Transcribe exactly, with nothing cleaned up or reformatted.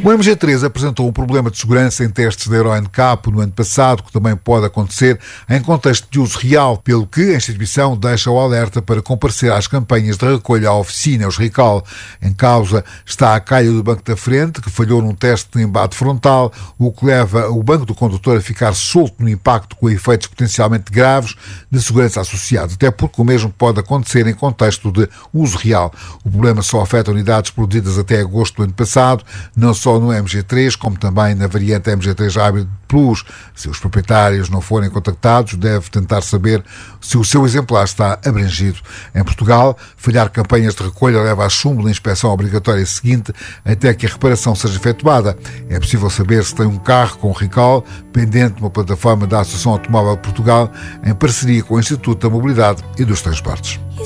O M G três apresentou um problema de segurança em testes da Euro N C A P no ano passado, que também pode acontecer em contexto de uso real, pelo que a instituição deixa o alerta para comparecer às campanhas de recolha à oficina, os recall. Em causa está a calha do banco da frente, que falhou num teste de embate frontal, o que leva o banco do condutor a ficar solto no impacto com efeitos potencialmente graves de segurança associados, até porque o mesmo pode acontecer em contexto de uso real. O problema só afeta unidades produzidas até agosto do ano passado, não só no M G três, como também na variante M G três Hybrid Plus. Se os proprietários não forem contactados, deve tentar saber se o seu exemplar está abrangido. Em Portugal, falhar campanhas de recolha leva a chumbo na inspeção obrigatória seguinte até que a reparação seja efetuada. É possível saber se tem um carro com recall pendente numa plataforma da Associação Automóvel de Portugal, em parceria com o Instituto da Mobilidade e dos Transportes.